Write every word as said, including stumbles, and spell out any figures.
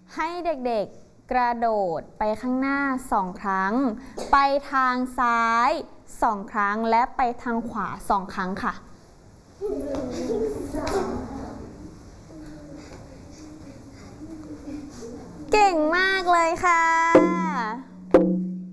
ให้เด็กๆกระโดดไปข้างหน้าสองครั้งไปทางซ้ายสองครั้งและไปทางขวาสองครั้งค่ะเก่งมากเลยค่ะ